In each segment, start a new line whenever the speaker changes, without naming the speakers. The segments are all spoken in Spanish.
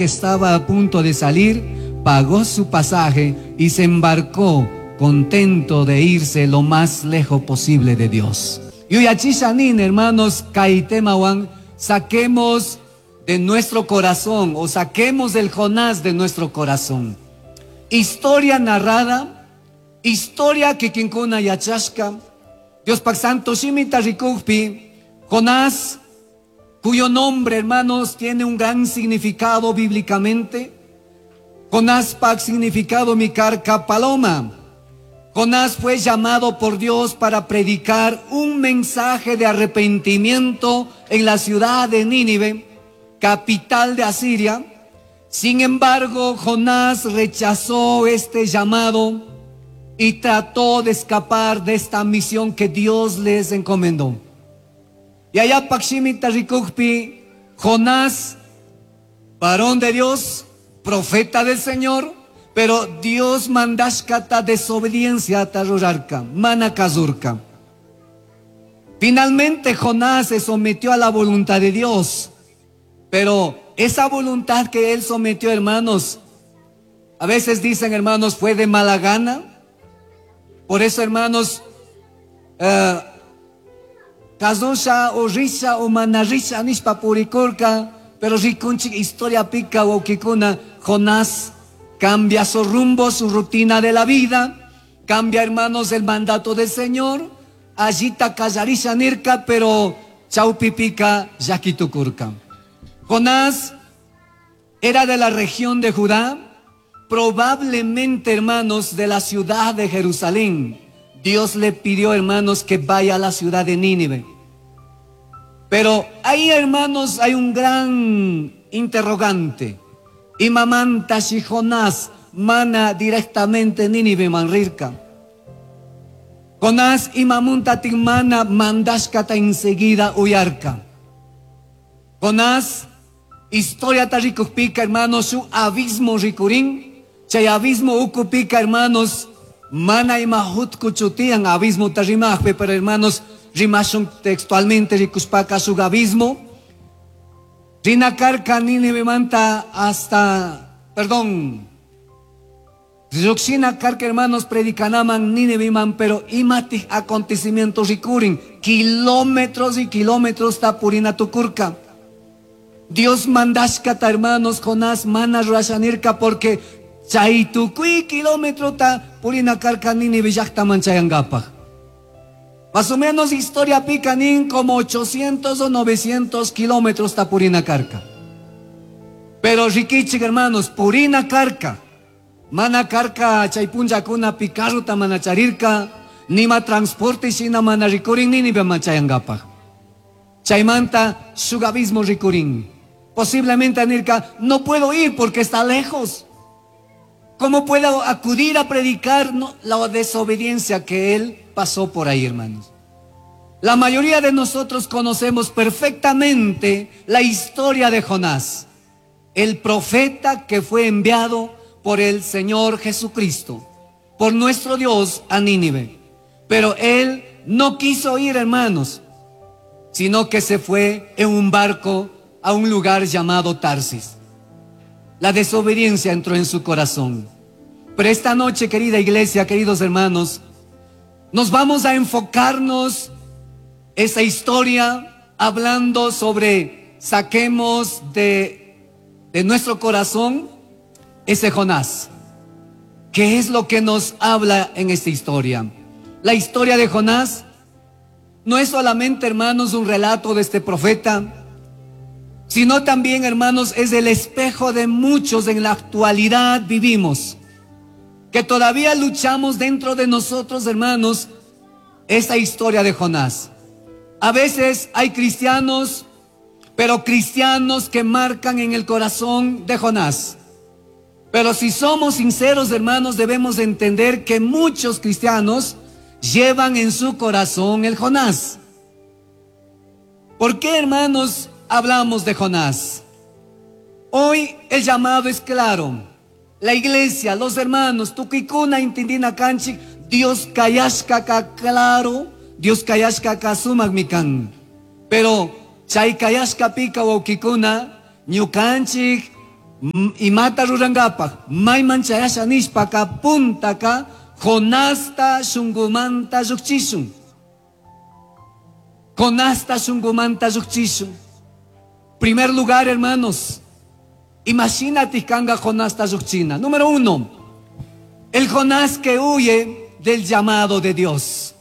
que estaba a punto de salir, pagó su pasaje y se embarcó contento de irse lo más lejos posible de Dios. Y achishanin, hermanos, kaitemawan, saquemos de nuestro corazón, o saquemos del Jonás de nuestro corazón. Historia narrada, historia que quincuna yachashka, Dios Pak Santo Shimita Rikukpi, Jonás, cuyo nombre, hermanos, tiene un gran significado bíblicamente. Jonás Pak significado mikarka paloma. Jonás fue llamado por Dios para predicar un mensaje de arrepentimiento en la ciudad de Nínive, capital de Asiria. Sin embargo, Jonás rechazó este llamado y trató de escapar de esta misión que Dios les encomendó. Y allá Pakshimita Rikukpi, Jonás, varón de Dios, profeta del Señor, pero Dios mandashkata desobediencia tarurarka, manakazurka. Finalmente Jonás se sometió a la voluntad de Dios, pero esa voluntad que él sometió, hermanos, a veces dicen, hermanos, fue de mala gana. Por eso, hermanos, Kazosha o risha o manarisha nishpa purikurka, pero rikunchi historia pica o kikuna, Jonás cambia su rumbo, su rutina de la vida, cambia, hermanos, el mandato del Señor, allita kazarisha nirka, pero chaupipica yakitukurka. Jonás era de la región de Judá, probablemente, hermanos, de la ciudad de Jerusalén. Dios le pidió, hermanos, que vaya a la ciudad de Nínive. Pero ahí, hermanos, hay un gran interrogante. Imamanta si Jonás mana directamente Nínive manrirka. Jonás imamunta timana mandashkata enseguida uyarka. Jonás, historia tarikupika, hermanos, su abismo rikurin. Chay abismo ukupika, hermanos, mana imahut kuchutian abismo tarimahpe, pero hermanos, rimashon textualmente rikuspaka su abismo. Rinakarka Nínive manta hasta, Ruxina karka, hermanos, predicanaman Nínive man, pero imati acontecimientos rikurin, kilómetros y kilómetros ta purina tukurka. Dios mandashkata, hermanos, Jonás mana rashanirka, porque chaytukui kilómetro ta purina karka Nínive yakta manchayangapa. Más o menos historia picanín como 800 o 900 kilómetros ta purina karka. Pero rikichik, hermanos, purina karka. Mana karka chaypunja kuna picarruta mana charirka, nima transporte shina mana rikurin Nínive manchayangapa. Chaymanta sugabismo rikurin. Posiblemente Nirka, no puedo ir porque está lejos. ¿Cómo puedo acudir a predicar? No, la desobediencia que él pasó por ahí, hermanos. La mayoría de nosotros conocemos perfectamente la historia de Jonás, el profeta que fue enviado por el Señor Jesucristo, por nuestro Dios a Nínive. Pero él no quiso ir, hermanos, sino que se fue en un barco a un lugar llamado Tarsis. La desobediencia entró en su corazón. Pero esta noche, querida iglesia, queridos hermanos, nos vamos a enfocarnos esa historia hablando sobre saquemos de nuestro corazón ese Jonás. ¿Qué es lo que nos habla en esta historia? La historia de Jonás no es solamente, hermanos, un relato de este profeta, sino también, hermanos, es el espejo de muchos en la actualidad vivimos, que todavía luchamos dentro de nosotros, hermanos, esta historia de Jonás. A veces hay cristianos, pero cristianos que marcan en el corazón de Jonás. Pero si somos sinceros, hermanos, debemos entender que muchos cristianos llevan en su corazón el Jonás. ¿Por qué, hermanos, hablamos de Jonás? Hoy el llamado es claro. La iglesia, los hermanos, tukikuna intindina kanchik, Dios kayashka ka claro, Dios kayashka ka sumak mikan. Pero chay kayashka pika waukikuna, ñukanchik y mata rurangapa, may manchayasha nishpaka puntaka, Jonasta shungumanta yukchisun. Jonasta shungumanta yukchisun. Primer lugar, hermanos, imagínate kanga Jonasta yukchina. Número uno, el Jonás que huye del llamado de Dios.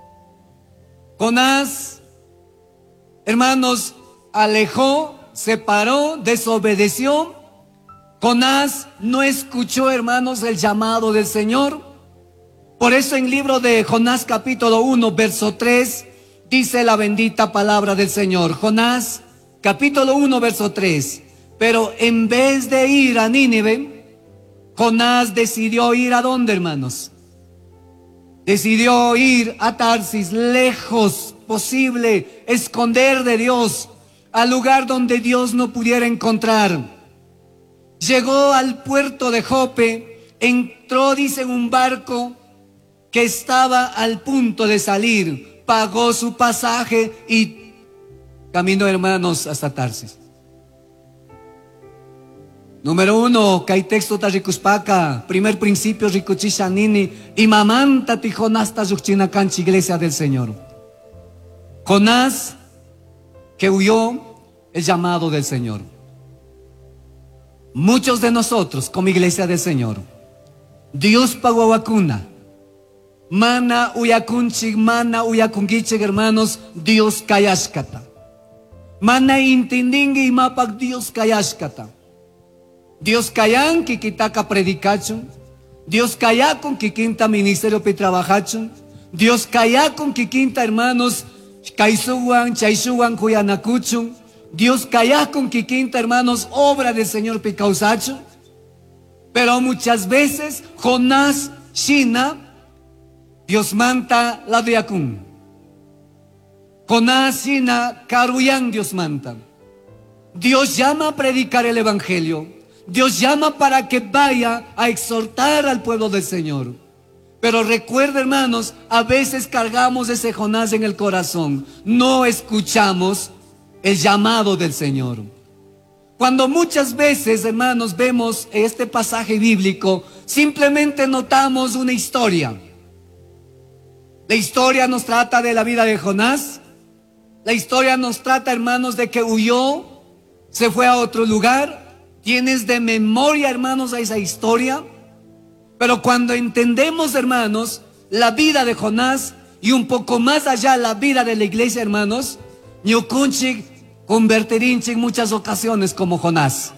Jonás, hermanos, alejó, separó, desobedeció. Jonás no escuchó, hermanos, el llamado del Señor. Por eso en el libro de Jonás capítulo 1, verso 3, dice la bendita palabra del Señor. Jonás capítulo 1, verso 3. Pero en vez de ir a Nínive, Jonás decidió ir ¿a dónde, hermanos? Decidió ir a Tarsis, lejos posible, esconder de Dios, al lugar donde Dios no pudiera encontrar. Llegó al puerto de Jope, entró, dice, en un barco que estaba al punto de salir, pagó su pasaje y caminó, hermanos, hasta Tarsis. Número uno, que hay texto tarikuspaka, primer principio rikuchishanini, y mamanta tijonás tayukchinakanchi, iglesia del Señor. Jonás, que huyó el llamado del Señor. Muchos de nosotros, como iglesia del Señor, Dios pagó vacuna. Mana uyakunchik, mana uyakungichik, hermanos, Dios kayashkata. Mana intindingi mapak Dios kayashkata. Dios kayan kikitaka predicachun. Dios kayakun kikinta ministerio pi trabajachun. Dios kayakun kikinta, hermanos, kaisuwan, chaisuwan kuyanakuchun. Dios kayakun kikinta, hermanos, obra del Señor pi causacho. Pero muchas veces Jonás shina Dios manta la diakun. Jonás shina karuyan Dios manta. Dios llama a predicar el evangelio. Dios llama para que vaya a exhortar al pueblo del Señor. Pero recuerda, hermanos, a veces cargamos ese Jonás en el corazón. No escuchamos el llamado del Señor. Cuando muchas veces, hermanos, vemos este pasaje bíblico, simplemente notamos una historia. La historia nos trata de la vida de Jonás. La historia nos trata, hermanos, de que huyó, se fue a otro lugar. Tienes de memoria, hermanos, a esa historia. Pero cuando entendemos, hermanos, la vida de Jonás y un poco más allá la vida de la iglesia, hermanos, ñukunchik convertirinchik en muchas ocasiones como Jonás.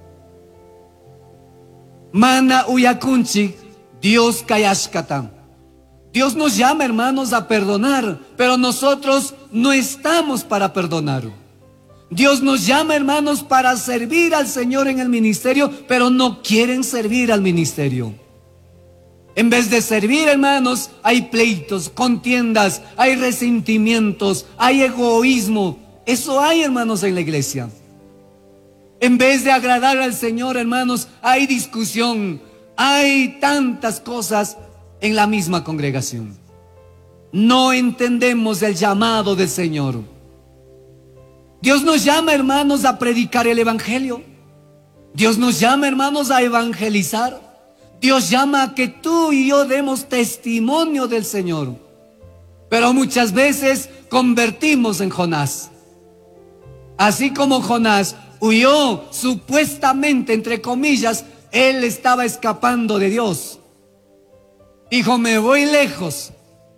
Mana uyakunchik, Dios kayashkata. Dios nos llama, hermanos, a perdonar, pero nosotros no estamos para perdonar. Dios nos llama, hermanos, para servir al Señor en el ministerio, pero no quieren servir al ministerio. En vez de servir, hermanos, hay pleitos, contiendas, hay resentimientos, hay egoísmo. Eso hay, hermanos, en la iglesia. En vez de agradar al Señor, hermanos, hay discusión, hay tantas cosas en la misma congregación. No entendemos el llamado del Señor. Dios nos llama, hermanos, a predicar el evangelio. Dios nos llama, hermanos, a evangelizar. Dios llama a que tú y yo demos testimonio del Señor. Pero muchas veces convertimos en Jonás. Así como Jonás huyó supuestamente, entre comillas, él estaba escapando de Dios. Dijo, me voy lejos.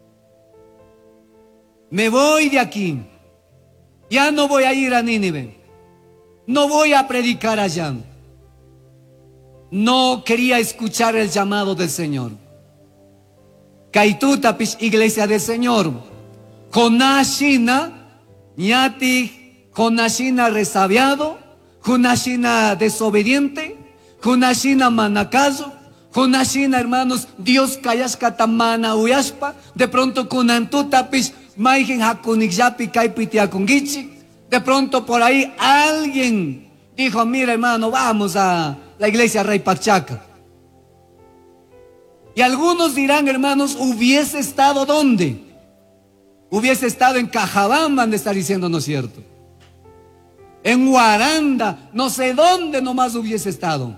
Me voy de aquí. Ya no voy a ir a Nínive. No voy a predicar allá. No quería escuchar el llamado del Señor. Kaitutapish, iglesia del Señor. Jonashina, ñati, Jonashina resabiado, Jonashina desobediente, Jonashina manacazo, Jonashina, hermanos, Dios kayashkata mana uyashpa, de pronto kunantutapish, maigen hakunikyapi kaipitiakungichi. De pronto por ahí alguien dijo, mira, hermano, vamos a la iglesia Rey Pachaca. Y algunos dirán, hermanos, hubiese estado ¿dónde? Hubiese estado en Cajabamba, han de estar diciendo, ¿no es cierto? en Guaranda, no sé dónde nomás hubiese estado.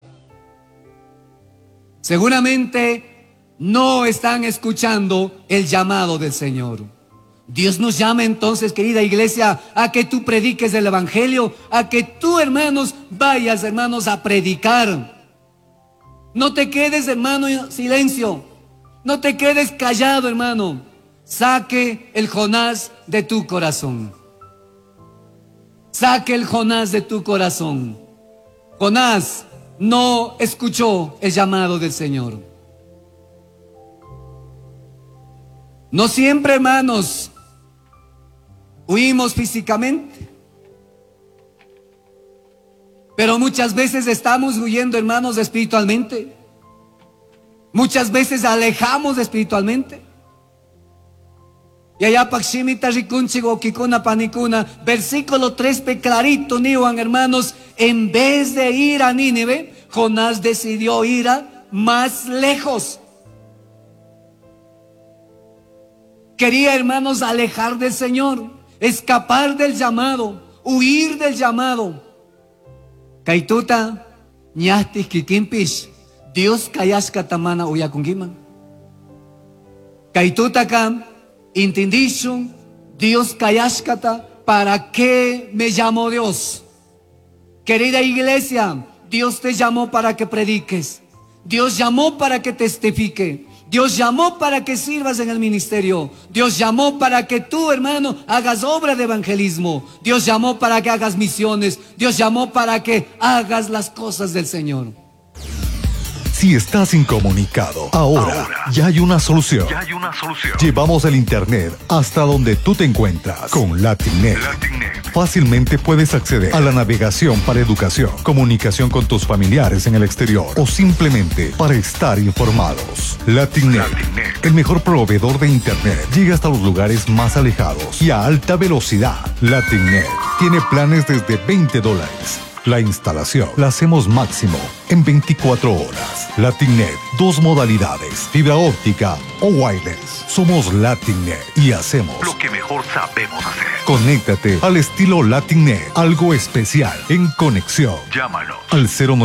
Seguramente no están escuchando el llamado del Señor. Dios nos llama entonces, querida iglesia, a que tú prediques el evangelio, a que tú, hermanos, vayas, hermanos, a predicar. No te quedes, hermano, en silencio. No te quedes callado, hermano. Saque el Jonás de tu corazón. Saque el Jonás de tu corazón. Jonás no escuchó el llamado del Señor. No siempre, hermanos, huimos físicamente, pero muchas veces estamos huyendo, hermanos, espiritualmente. Muchas veces alejamos espiritualmente. Y allá Pakshimita Rikunchigo Kikuna Panikuna, versículo 3 clarito, niwan, hermanos, en vez de ir a Nínive, Jonás decidió ir a más lejos. Quería, hermanos, alejar del Señor, escapar del llamado, huir del llamado. Kaituta, ñahtis kikimpish, Dios kayashka tamana uyakungiman. Kaituta kam, intindishun, Dios kayashkata, ¿para qué me llamó Dios? Querida iglesia, Dios te llamó para que prediques. Dios llamó para que testifique. Dios llamó para que sirvas en el ministerio. Dios llamó para que tú, hermano, hagas obra de evangelismo. Dios llamó para que hagas misiones. Dios llamó para que hagas las cosas del Señor.
Si estás incomunicado, ahora ya hay una solución. Llevamos el internet hasta donde tú te encuentras con Latinnet. Fácilmente puedes acceder a la navegación para educación, comunicación con tus familiares en el exterior o simplemente para estar informados. Latinnet, el mejor proveedor de internet, llega hasta los lugares más alejados y a alta velocidad. Latinnet tiene planes desde $20. La instalación la hacemos máximo en 24 horas. Latinnet, 2 modalidades, fibra óptica o wireless. Somos Latinnet y hacemos lo que mejor sabemos hacer. Conéctate al estilo Latinnet, algo especial en conexión. Llámalo al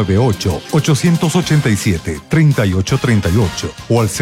098-887-3838 o al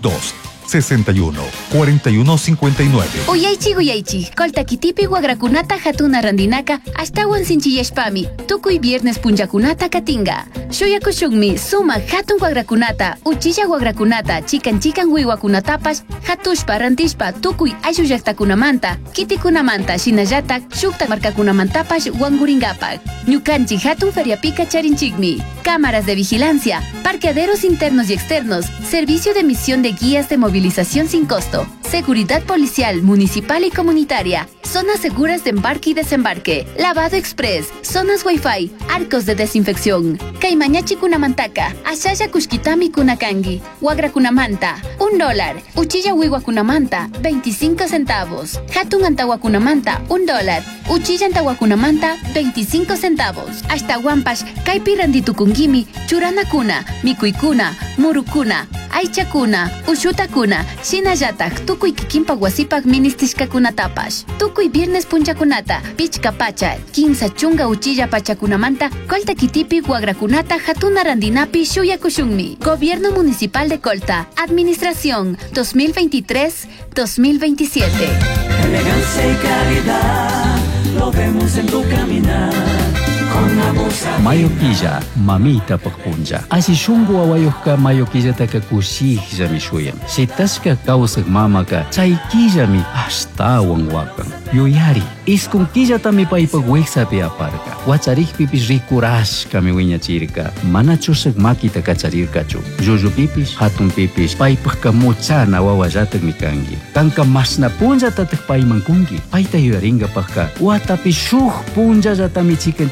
032-61-4159.
Uyaychi, kolta kitipi wagrakunata hatuna randinaka ashtawan sinchiyashpami, tukuy viernes punjakunata katinga. Shuyakushunmi suma hatun wagrakunata, uchilla wagrakunata, chikan wiwakunatapash, hatushpa rantishpa tukuy ayllu llaqtakunamanta, kitikunamanta shinallatak shukta markakunamantapash wanguringapak. Ñukanchik hatun feriapika charinchikmi. Cámaras de vigilancia, parqueaderos internos y externos, servicio de emisión de guías de movilización sin costo, seguridad policial, municipal y comunitaria, zonas seguras de embarque y desembarque, lavado express, zonas wifi, arcos de desinfección. Kaimañachi kunamantaka, ashaya kushkitami kunakangi, wagra kunamanta, $1, uchilla wiwa kunamanta, 25 centavos, hatun antawa kunamanta, $1, uchilla antawa kunamanta, 25 centavos. Hasta Wampash, kaipi randitukungimi, churana kuna, mikuikuna, murukuna, aichakuna, ushutakuna, shinayatak, tukuy kikimpa wasipak ministishkakunatapash. Tukuy viernes punchakunata, pichka pacha, 15 chunga uchilla pachakunamanta, kolta kitipi wagrakunata, hatuna randinapi shuyakushunmi. Gobierno Municipal de Colta, Administración 2023-2027.
Elegancia y calidad, lo vemos en tu caminar.
Mayokilla, mamita pagpunja. Asi shungu awayuhka mayokilla taka kushihja mishuyam. Shitashka kawsak mamaka, chaykilla mi ashtawan wakan. Yuyari, iskunkilla tami paypag weksapi aparka. Wacharikpipis rikurashka mi wiñachirka. Manachusak makita kacharirkachu. Yuyupipis, hatunpipis, paypag kamuchana wawallatak mi kangi. Kanka masna punja tatak paymankungi. Payta yuyaringa pagka. Watapi shuk punja yatami chikanchishka kuna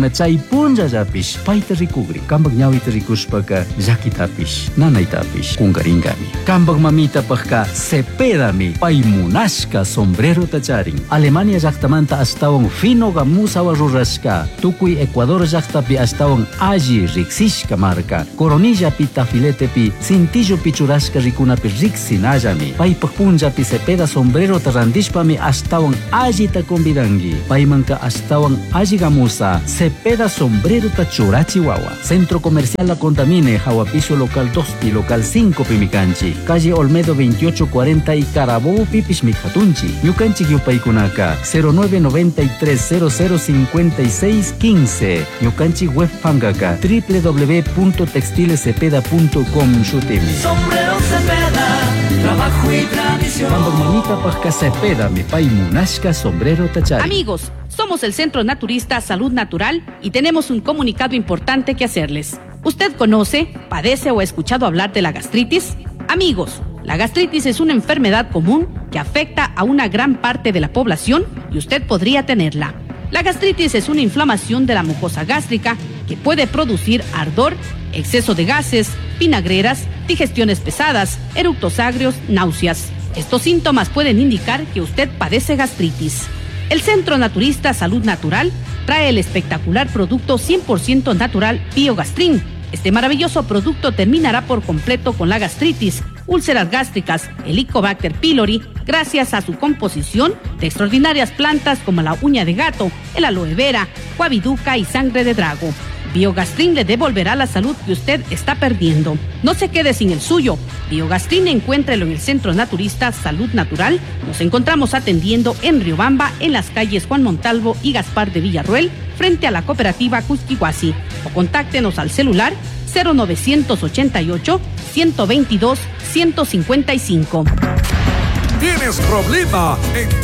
paykuna chay punllallapish payta rikugri. Kambak ñawita rikushpaka llakitapish nanaytapish kungaringami. Kambak mamitapakka Cepedami pay munashka sombrero tacharin. Alemania llaktamanta astawan finoga musawa rurashka. Tukuy Ecuador llaktapi astawan alli riksishka marka. Coronillapi tafiletepi cintillo pichurashka rikunapi riksinallami. Paypak punllapi Cepeda sombrero tarandishpami astawan allita convidangi. Paymanka astawan alli gamusa Cepeda sombrero tachurachi wawa. Centro Comercial La Condamine, Jawapiso local 2 local 5 pimicanchi. Calle Olmedo 2840 y Carabobo Pipish Mijatunchi. Ñukanchi Yupaykunaka 0993005615. Ñukanchi web fangaka www.textilecepeda.com shutimi.
Sombrero Cepeda, trabajo y tradición.
Cuando mamita pasca Cepeda mi pay munashka sombrero tachari.
Amigos, somos el Centro Naturista Salud Natural y tenemos un comunicado importante que hacerles. ¿Usted conoce, padece o ha escuchado hablar de la gastritis? Amigos, la gastritis es una enfermedad común que afecta a una gran parte de la población y usted podría tenerla. La gastritis es una inflamación de la mucosa gástrica que puede producir ardor, exceso de gases, vinagreras, digestiones pesadas, eructos agrios, náuseas. Estos síntomas pueden indicar que usted padece gastritis. El Centro Naturista Salud Natural trae el espectacular producto 100% natural Biogastrin. Este maravilloso producto terminará por completo con la gastritis, úlceras gástricas, Helicobacter pylori, gracias a su composición de extraordinarias plantas como la uña de gato, el aloe vera, guabiduca y sangre de drago. Biogastrin le devolverá la salud que usted está perdiendo. No se quede sin el suyo. Biogastrin encuéntrelo en el Centro Naturista Salud Natural. Nos encontramos atendiendo en Riobamba, en las calles Juan Montalvo y Gaspar de Villarroel, frente a la cooperativa Cusquihuasi. O contáctenos al celular 0988 122 155.
¿Tienes problema en tu